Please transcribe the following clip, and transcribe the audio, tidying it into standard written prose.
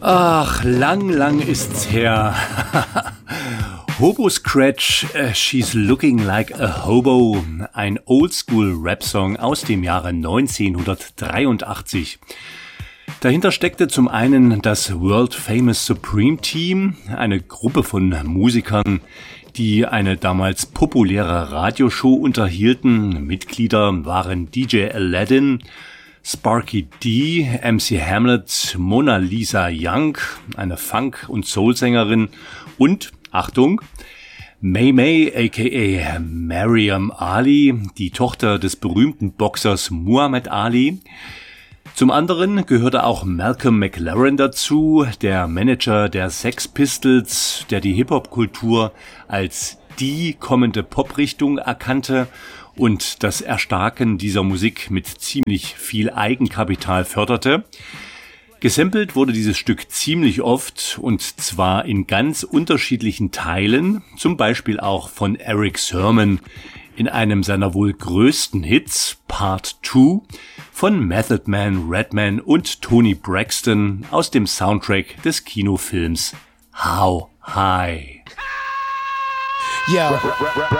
Ach, lang ist's her. Hobo Scratch, She's Looking Like a Hobo, ein Oldschool-Rap-Song aus dem Jahre 1983. Dahinter steckte zum einen das World Famous Supreme Team, eine Gruppe von Musikern, die eine damals populäre Radioshow unterhielten. Mitglieder waren DJ Aladdin, Sparky D, MC Hamlet, Mona Lisa Young, eine Funk- und Soul-Sängerin und, Achtung, May May aka Maryam Ali, die Tochter des berühmten Boxers Muhammad Ali. Zum anderen gehörte auch Malcolm McLaren dazu, der Manager der Sex Pistols, der die Hip-Hop-Kultur als die kommende Pop-Richtung erkannte und das Erstarken dieser Musik mit ziemlich viel Eigenkapital förderte. Gesampelt wurde dieses Stück ziemlich oft und zwar in ganz unterschiedlichen Teilen, zum Beispiel auch von Eric Sermon in einem seiner wohl größten Hits, Part 2, von Method Man, Redman und Toni Braxton aus dem Soundtrack des Kinofilms How High. Yo.